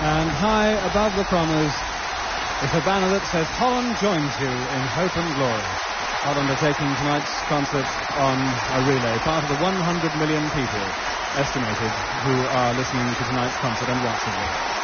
And high above the Prommers is a banner that says Holland joins you in hope and glory. Holland are taking tonight's concert on a relay, part of the 100 million people estimated who are listening to tonight's concert and watching it.